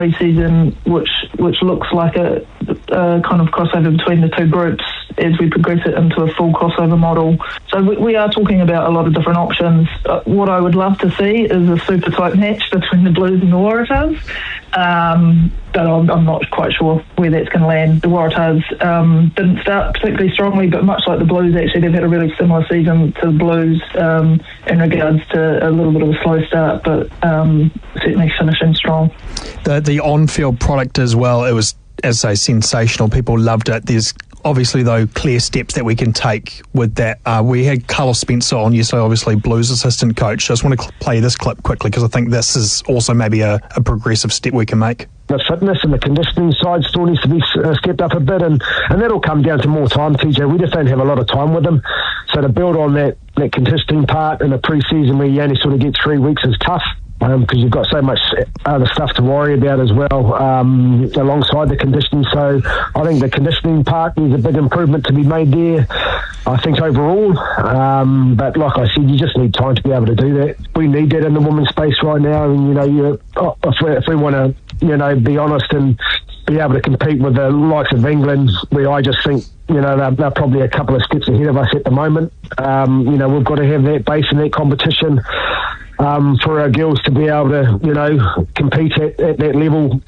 pre-season, which looks like a kind of crossover between the two groups as we progress it into a full crossover model. So we are talking about a lot of different options. What I would love to see is a super tight match between the Blues and the Waratahs, but I'm not quite sure where that's going to land. The Waratahs didn't start particularly strongly, but much like the Blues, actually, they've had a really similar season to the Blues in regards to a little bit of a slow start, but certainly finishing strong. The on-field product as well, it was, as I say, sensational. People loved it. There's obviously, though, clear steps that we can take with that. We had Carlos Spencer on yesterday, obviously Blues assistant coach. I just want to play this clip quickly because I think this is also maybe a progressive step we can make. The fitness and the conditioning side still needs to be stepped up a bit, and that'll come down to more time, TJ. We just don't have a lot of time with them. So to build on that conditioning part in a pre-season where you only sort of get 3 weeks is tough. Because you've got so much other stuff to worry about as well alongside the conditioning. So I think the conditioning part is a big improvement to be made there, I think, overall. But like I said, you just need time to be able to do that. We need that in the women's space right now. And, if we want to, be honest and be able to compete with the likes of England, where I just think, they're probably a couple of steps ahead of us at the moment. We've got to have that base in that competition. For our girls to be able to, compete at that level,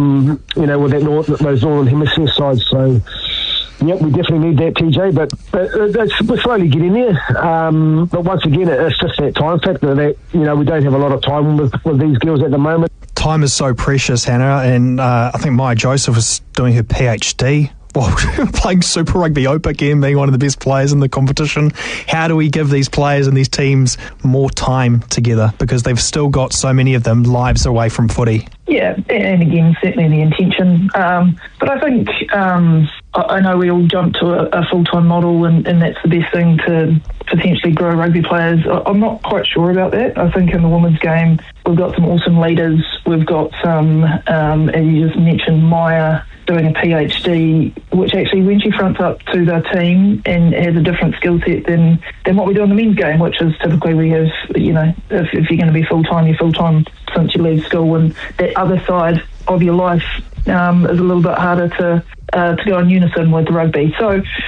with those Northern Hemisphere sides. So, yeah, we definitely need that, TJ, but we're slowly getting there. But once again, it's just that time factor that, we don't have a lot of time with these girls at the moment. Time is so precious, Hannah, and I think Maya Joseph is doing her PhD. Well, playing Super Rugby Open again, being one of the best players in the competition. How do we give these players and these teams more time together? Because they've still got so many of them lives away from footy. Yeah, and again, certainly the intention. But I think, I know we all jump to a full-time model and that's the best thing to potentially grow rugby players. I'm not quite sure about that. I think in the women's game, we've got some awesome leaders. We've got some, as you just mentioned, Maya doing a PhD, which actually, when she fronts up to the team and has a different skill set than what we do in the men's game, which is typically we have, if you're going to be full-time, you're full-time since you leave school, and that other side of your life is a little bit harder to go in unison with rugby. So